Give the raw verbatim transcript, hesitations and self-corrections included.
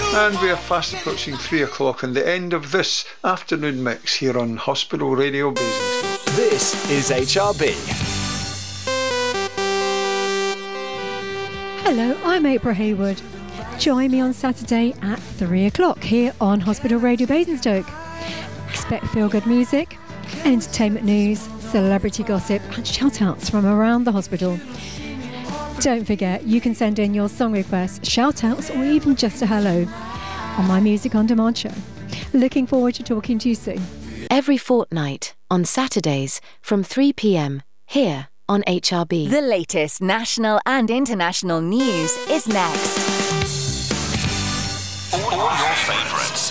And we are fast approaching three o'clock and the end of this afternoon mix here on Hospital Radio Basingstoke. This is H R B. Hello, I'm April Hayward. Join me on Saturday at three o'clock here on Hospital Radio Basingstoke. Expect feel-good music, entertainment news, celebrity gossip and shout-outs from around the hospital. Don't forget, you can send in your song requests, shout-outs or even just a hello on my Music On Demand show. Looking forward to talking to you soon. Every fortnight on Saturdays from three p.m. here on H R B. The latest national and international news is next. All your favourites.